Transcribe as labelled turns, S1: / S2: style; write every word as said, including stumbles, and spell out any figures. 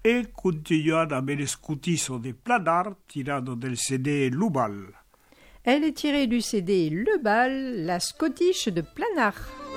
S1: e continuant amb el scotiso de Planar tirado del C D Lubal.
S2: Elle est tirée du C D Le Bal, la Scottish de Planar.